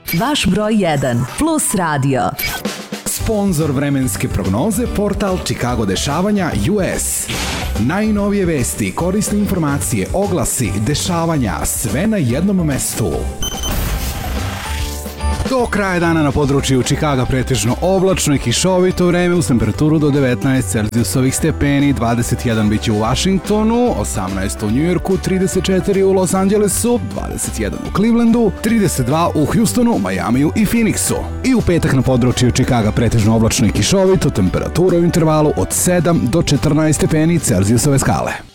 Vaš broj 1 Plus Radio. Sponzor vremenske prognoze portal Chicago dešavanja US. Najnovije vesti, korisne informacije, oglasi, dešavanja, sve na jednom mestu. Do kraja dana na području Chicaga pretežno oblačno i kišovito vreme uz temperaturu do 19 Celzijusovih stepeni, 21 biće u Washingtonu, 18 u Njujorku, 34 u Los Angelesu, 21 u Clevelandu, 32 u Houstonu, Majamiju i Phoenixu. I u petak na području Chicaga pretežno oblačno i kišovito, temperatura u intervalu od 7 do 14 stepeni Celzijusove skale.